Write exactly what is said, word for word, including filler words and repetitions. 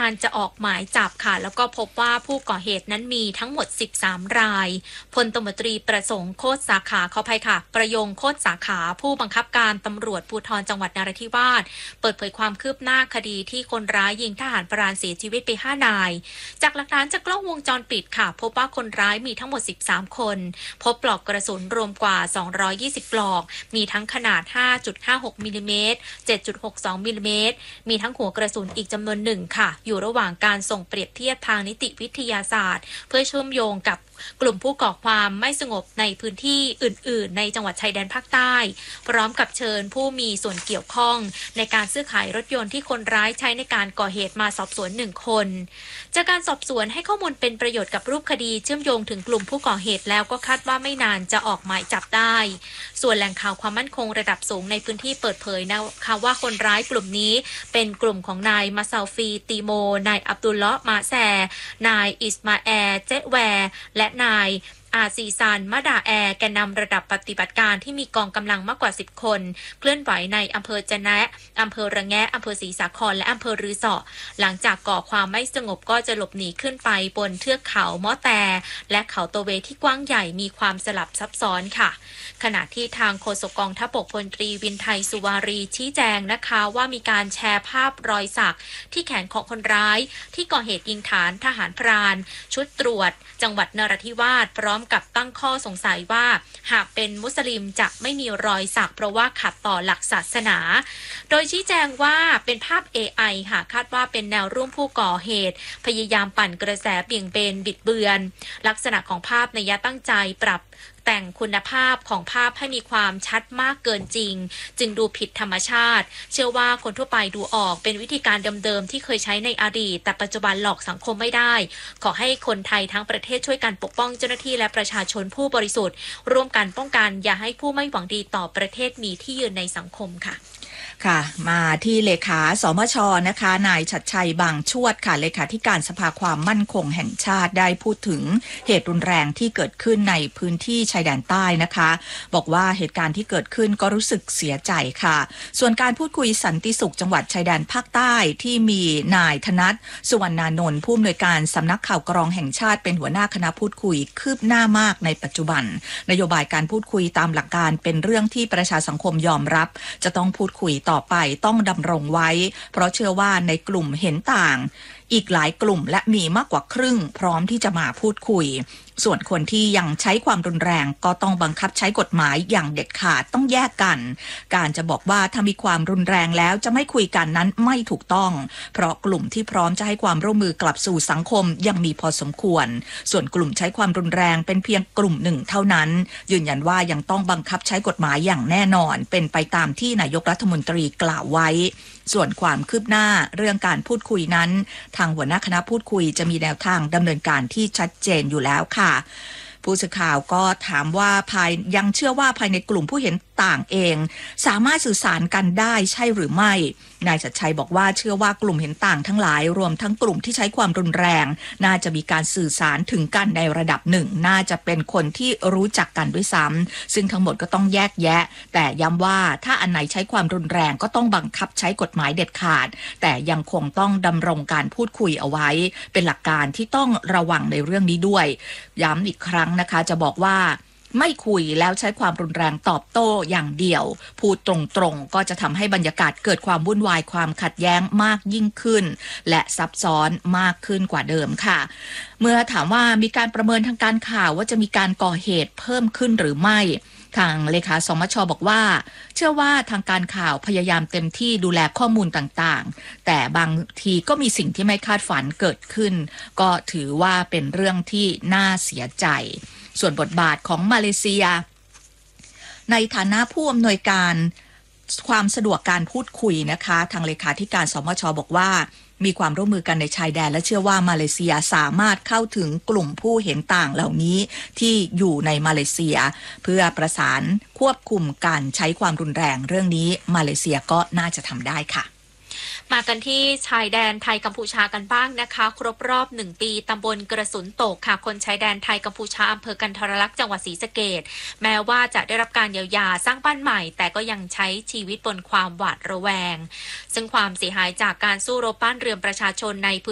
านจะออกหมายจับค่ะแล้วก็พบว่าผู้ก่อเหตุนั้นมีทั้งหมดสิบสามรายพลตำรวจตรีประสงค์โคตรสาขาขออภัยค่ะประยงโคตรสาขาผู้บังคับการตำรวจภูธรจังหวัดนราธิวาสเปิดเผยความคืบหน้าคดีที่คนร้ายยิงทหารพรานเสียชีวิตไปห้านายจากหลักฐานจากกล้องวงจรปิดค่ะพบว่าคนร้ายมีทั้งหมดสิบสามคนพบปลอกกระสุนรวมกว่าสองร้อยยี่สิบปลอกมีทั้งขนาด ห้าจุดห้าหก มิลลิเมตร เจ็ดจุดหกสอง มิลลิเมตรมีทั้งหัวกระสุนอีกจำนวนหนึ่งค่ะอยู่ระหว่างการส่งเปรียบเทียบทางนิติวิทยาศาสตร์เพื่อเชื่อมโยงกับกลุ่มผู้ก่อความไม่สงบในพื้นที่อื่นๆในจังหวัดชายแดนภาคใต้พร้อมกับเชิญผู้มีส่วนเกี่ยวข้องในการซื้อขายรถยนต์ที่คนร้ายใช้ในการก่อเหตุมาสอบสวนหนึ่งคนจากการสอบสวนให้ข้อมูลเป็นประโยชน์กับรูปคดีเชื่อมโยงถึงกลุ่มผู้ก่อเหตุแล้วก็คาดว่าไม่นานจะออกหมายจับได้ส่วนแหล่งข่าวความมั่นคงระดับสูงในพื้นที่เปิดเผยนะคะว่าคนร้ายกลุ่มนี้เป็นกลุ่มของนายมาซาฟีตีโมนายอับดุลเลาะห์มาแซนายอิสมาแอร์เจแวร์และนายอาซีซานมะดาแอร์แกนนำระดับปฏิบัติการที่มีกองกำลังมากกว่าสิบคนเคลื่อนไหวในอำเภอจะแนะอำเภอระแงะอำเภอศรีสาครและอำเภอรือเสาะหลังจากก่อความไม่สงบก็จะหลบหนีขึ้นไปบนเทือกเขามอแตและเขาโตเวที่กว้างใหญ่มีความสลับซับซ้อนค่ะขณะที่ทางโฆษกกองทัพบกพลตรีวินไทยสุวารีชี้แจงนะคะว่ามีการแชร์ภาพรอยสักที่แขนของคนร้ายที่ก่อเหตุยิงฐานทหารพรานชุดตรวจจังหวัดนราธิวาสพร้อมกับตั้งข้อสงสัยว่าหากเป็นมุสลิมจะไม่มีรอยสักเพราะว่าขัดต่อหลักศาสนาโดยชี้แจงว่าเป็นภาพ เอ ไอ ค่ะคาดว่าเป็นแนวร่วมผู้ก่อเหตุพยายามปั่นกระแสเบี่ยงเบนบิดเบือนลักษณะของภาพนัยตั้งใจปรับแต่งคุณภาพของภาพให้มีความชัดมากเกินจริงจึงดูผิดธรรมชาติเชื่อว่าคนทั่วไปดูออกเป็นวิธีการเดิมๆที่เคยใช้ในอดีตแต่ปัจจุบันหลอกสังคมไม่ได้ขอให้คนไทยทั้งประเทศช่วยกันปกป้องเจ้าหน้าที่และประชาชนผู้บริสุทธิ์ร่วมกันป้องกันอย่าให้ผู้ไม่หวังดีต่อประเทศมีที่ยืนในสังคมค่ะค่ะมาที่เลขาสมชนะคะนายชัดชัยบางชวดค่ะเลขาธิการสภาความมั่นคงแห่งชาติได้พูดถึงเหตุรุนแรงที่เกิดขึ้นในพื้นที่ชายแดนใต้นะคะบอกว่าเหตุการณ์ที่เกิดขึ้นก็รู้สึกเสียใจค่ะส่วนการพูดคุยสันติสุขจังหวัดชายแดนภาคใต้ที่มีนายธนัทสุวรรณานนท์ผู้อำนวยการสำนักข่าวกรองแห่งชาติเป็นหัวหน้าคณะพูดคุยคืบหน้ามากในปัจจุบันนโยบายการพูดคุยตามหลักการเป็นเรื่องที่ประชาสังคมยอมรับจะต้องพูดคุยต่อไปต้องดำรงไว้เพราะเชื่อว่าในกลุ่มเห็นต่างอีกหลายกลุ่มและมีมากกว่าครึ่งพร้อมที่จะมาพูดคุยส่วนคนที่ยังใช้ความรุนแรงก็ต้องบังคับใช้กฎหมายอย่างเด็ดขาดต้องแยกกันการจะบอกว่าถ้ามีความรุนแรงแล้วจะไม่คุยกันนั้นไม่ถูกต้องเพราะกลุ่มที่พร้อมจะให้ความร่วมมือกลับสู่สังคมยังมีพอสมควรส่วนกลุ่มใช้ความรุนแรงเป็นเพียงกลุ่มหนึ่งเท่านั้นยืนยันว่ายังต้องบังคับใช้กฎหมายอย่างแน่นอนเป็นไปตามที่นายกรัฐมนตรีกล่าวไว้ส่วนความคืบหน้าเรื่องการพูดคุยนั้นทางหัวหน้าคณะพูดคุยจะมีแนวทางดำเนินการที่ชัดเจนอยู่แล้วค่ะผู้สื่อข่าวก็ถามว่าภายยังเชื่อว่าภายในกลุ่มผู้เห็นต่างเองสามารถสื่อสารกันได้ใช่หรือไม่นายชัดชัยบอกว่าเชื่อว่ากลุ่มเห็นต่างทั้งหลายรวมทั้งกลุ่มที่ใช้ความรุนแรงน่าจะมีการสื่อสารถึงกันในระดับหนึ่งน่าจะเป็นคนที่รู้จักกันด้วยซ้ำซึ่งทั้งหมดก็ต้องแยกแยะแต่ย้ำว่าถ้าอันไหนใช้ความรุนแรงก็ต้องบังคับใช้กฎหมายเด็ดขาดแต่ยังคงต้องดำรงการพูดคุยเอาไว้เป็นหลักการที่ต้องระวังในเรื่องนี้ด้วยย้ำอีกครั้งนะคะจะบอกว่าไม่คุยแล้วใช้ความรุนแรงตอบโต้อย่างเดียวพูดตรงๆก็จะทำให้บรรยากาศเกิดความวุ่นวายความขัดแย้งมากยิ่งขึ้นและซับซ้อนมากขึ้นกว่าเดิมค่ะเมื่อถามว่ามีการประเมินทางการข่าวว่าจะมีการก่อเหตุเพิ่มขึ้นหรือไม่ทางเลขาสมช.บอกว่าเชื่อว่าทางการข่าวพยายามเต็มที่ดูแลข้อมูลต่างๆแต่บางทีก็มีสิ่งที่ไม่คาดฝันเกิดขึ้นก็ถือว่าเป็นเรื่องที่น่าเสียใจส่วนบทบาทของมาเลเซียในฐานะผู้อำนวยการความสะดวกการพูดคุยนะคะทางเลขาธิการสมช.บอกว่ามีความร่วมมือกันในชายแดนและเชื่อว่ามาเลเซียสามารถเข้าถึงกลุ่มผู้เห็นต่างเหล่านี้ที่อยู่ในมาเลเซียเพื่อประสานควบคุมการใช้ความรุนแรงเรื่องนี้มาเลเซียก็น่าจะทำได้ค่ะมากันที่ชายแดนไทยกัมพูชากันบ้างนะคะครบรอบหนึ่งปีตำบลกระสุนตกค่ะคนชายแดนไทยกัมพูชาอำเภอกันทรลักษณ์จังหวัดศรีสะเกษแม้ว่าจะได้รับการเยียวยาสร้างบ้านใหม่แต่ก็ยังใช้ชีวิตบนความหวาดระแวงซึ่งความเสียหายจากการสู้รบบ้านเรือนประชาชนในพื้น